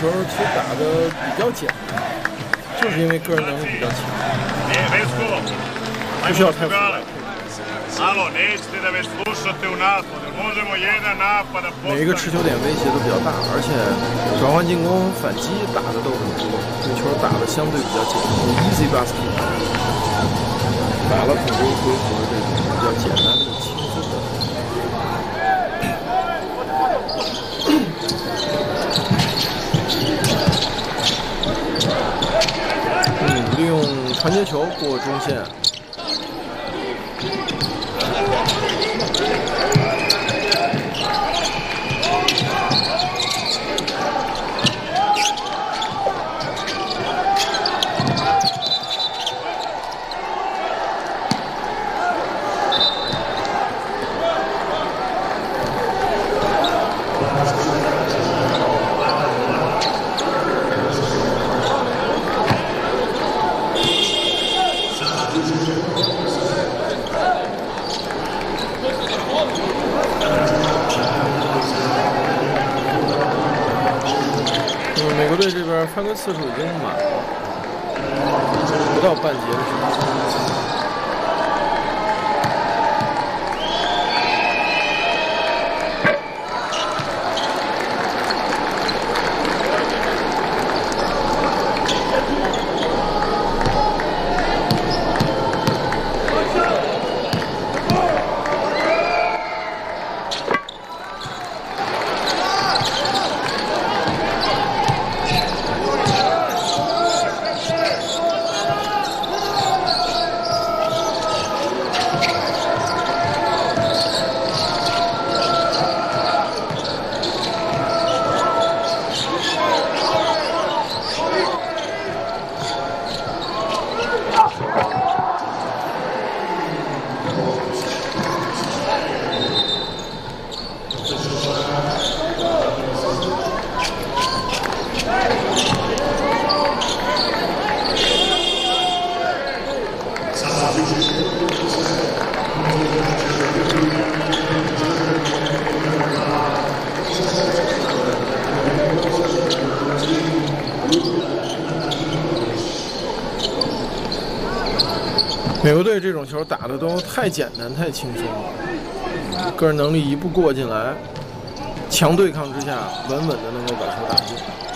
球其实打得比较简单，就是因为个人能力比较强，不需要太复杂。每一个持球点威胁都比较大，而且转换进攻、反击打的都很多，这球打的相对比较简单 ，easy basket， 打了很多回合这种比较简单的、轻松的。利用传接球过中线。美国队这边犯规次数已经满了，不到半节的时间。美国队这种球打的都太简单、太轻松了，个人能力一步过进来，强对抗之下，稳稳的能够把球打进。